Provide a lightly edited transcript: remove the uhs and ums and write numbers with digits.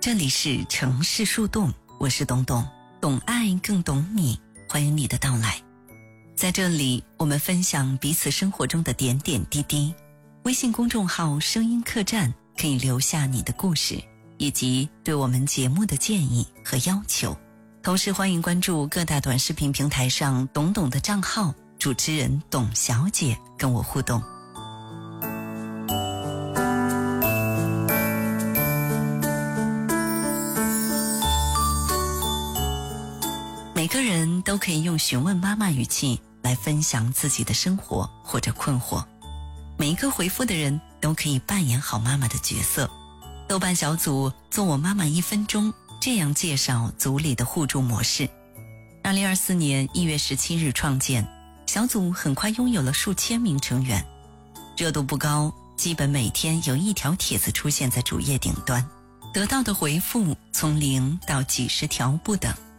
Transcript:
这里是城市树洞，我是东东，懂爱更懂你，欢迎你的到来。在这里，我们分享彼此生活中的点点滴滴。微信公众号声音客栈可以留下你的故事，以及对我们节目的建议和要求。同时欢迎关注各大短视频平台上懂懂的账号，主持人董小姐跟我互动。每个人都可以用询问妈妈语气来分享自己的生活或者困惑，每一个回复的人都可以扮演好妈妈的角色。豆瓣小组做我妈妈1分钟，这样介绍组里的互助模式。2024年1月17日创建，小组很快拥有了数千名成员，热度不高，基本每天有1条帖子出现在主页顶端，得到的回复从0到几十条不等。